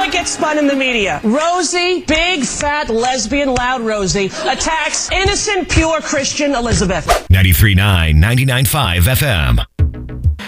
might get spun in the media. Rosie, big, fat, lesbian, loud Rosie, attacks innocent, pure Christian Elizabeth. 93.9, 99.5 FM.